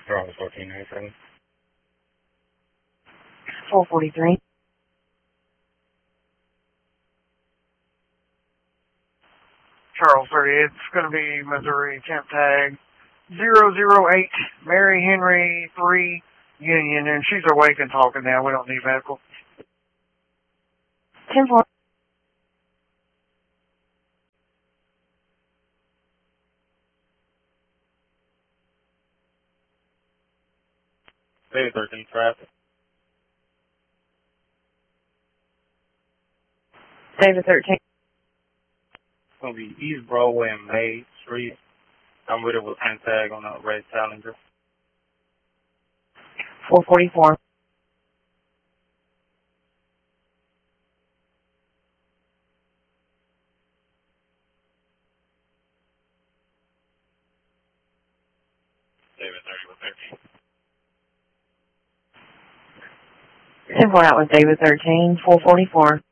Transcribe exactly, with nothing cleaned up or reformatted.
Charles fourteen ninety-seven. four forty-three. Charles thirty-eight, it's going to be Missouri temp tag zero zero eight, Mary Henry three, Union, and she's awake and talking now. We don't need medical. ten four. David thirteen traffic. David thirteen. It's going to be East Broadway and May Street. I'm with it with ten tag on a red Challenger. four forty-four. David thirty with thirteen. ten four out with David thirteen, four forty-four.